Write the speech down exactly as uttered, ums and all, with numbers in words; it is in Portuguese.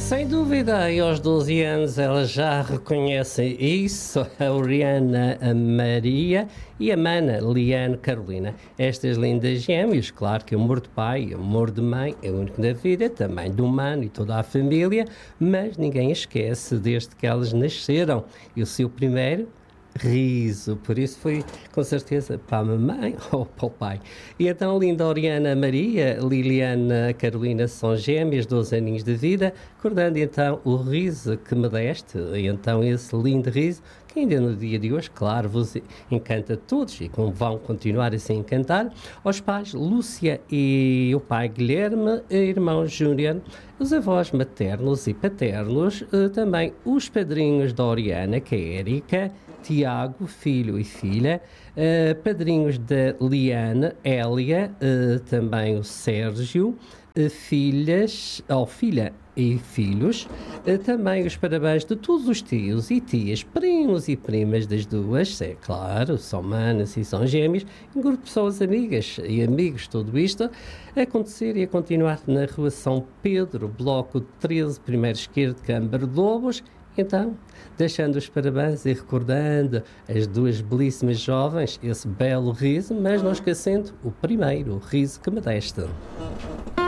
Sem dúvida, e aos doze anos ela já reconhece isso, a Oriana a Maria e a Mana, Liane Carolina. Estas lindas gêmeas, claro que o amor de pai, o amor de mãe é único na vida, também do humano e toda a família, mas ninguém esquece desde que elas nasceram. E o seu primeiro riso, por isso foi com certeza para a mamãe ou para o pai. E então, linda Oriana Maria, Liliana Carolina são gêmeas, doze aninhos de vida, recordando então o riso que me deste, e então esse lindo riso, que ainda no dia de hoje, claro, vos encanta a todos e como vão continuar a se encantar, aos pais Lúcia e o pai Guilherme, irmão Júnior, os avós maternos e paternos, também os padrinhos da Oriana, que é a Érica, Tiago, filho e filha, uh, padrinhos da Liane, Hélia, uh, também o Sérgio, uh, filhas, ou filha e filhos, uh, também os parabéns de todos os tios e tias, primos e primas das duas, é claro, são manas e são gêmeos, um grupo de pessoas amigas e amigos, tudo isto, a acontecer e a continuar na Rua São Pedro, Bloco treze, primeiro esquerdo, Câmara de Lobos. Então, deixando os parabéns e recordando as duas belíssimas jovens, esse belo riso, mas não esquecendo o primeiro, o riso que me deste.